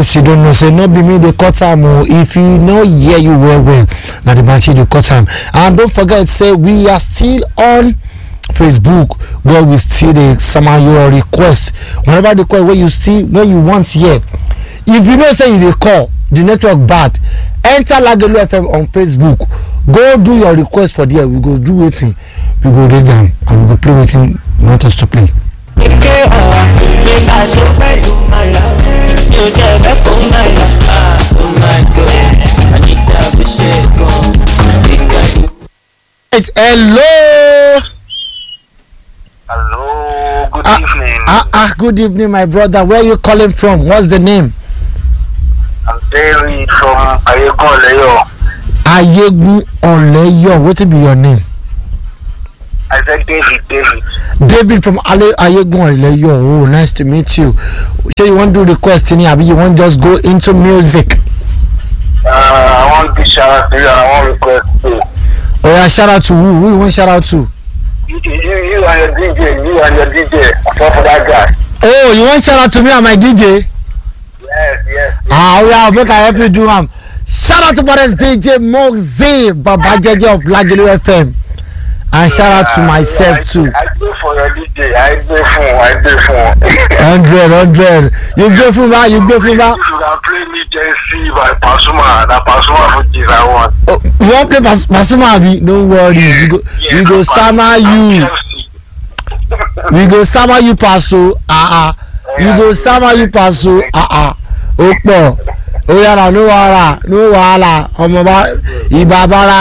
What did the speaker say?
case you don't know, say no be me the cut time. If you know hear you well, now the Banshee the cut time. And don't forget, say we are still on Facebook where we still the summon your request. Whenever the request when you want here. If you know say you call the network bad, enter Lagelu FM on Facebook. Go do your request for there. We go do waiting. We go read them and we go play waiting. You want us to play. It's hello. Hello, good evening. Good evening, my brother. Where are you calling from? What's the name? I'm David from Ayegun Oleyo. Ayegun Oleyo. What will be your name? I said David. David from Ayegun Oleyo. Oh, nice to meet you. So you want to request any? Or you want just go into music? I want to shout out to you and I want to request too. Oh yeah, shout out to who? Who you want shout out to? You and your DJ. For that guy. Oh, you want shout out to me and my DJ? Yes. Oh yeah, make I help you do shout out to brothers DJ Moxie Baba Jeje of Lagelu FM. And shout out to myself too. I do for your DJ. I do for. 100. You go from that. You can play me JC by Pasuma. That Pasuma for this I want. Oh, you want to play Pasuma? Don't worry. We go summer you. We go summer you Paso. We go summer you Paso. Opo. Oh yeah, no wala. Ọmọ ba ibabara